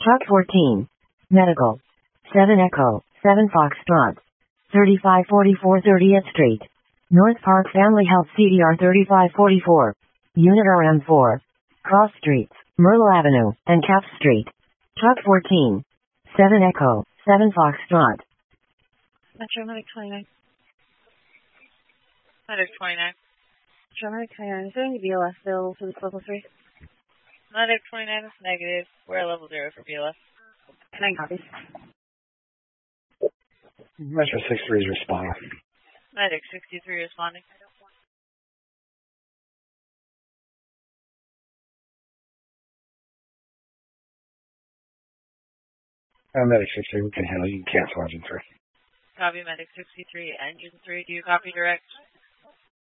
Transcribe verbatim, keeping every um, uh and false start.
Truck fourteen. Medical. seven Echo, seven Foxtrot. thirty-five forty-four thirtieth Street. North Park Family Health C D R thirty-five forty-four. Unit R M four. Cross Streets, Myrtle Avenue, and Cap Street. Truck fourteen. seven Echo, seven Foxtrot. Metro Medic twenty-nine. Medic twenty-nine. Metro Medic twenty-nine. Is there any B L S bill for this level three? Medic twenty-nine is negative. We're at level zero for B L S. Nine copies. Metro sixty-three is responding. Medic sixty-three responding. Uh, Medic sixty-three, we can handle. You can cancel engine three. Copy Medic sixty-three. Engine three, do you copy direct?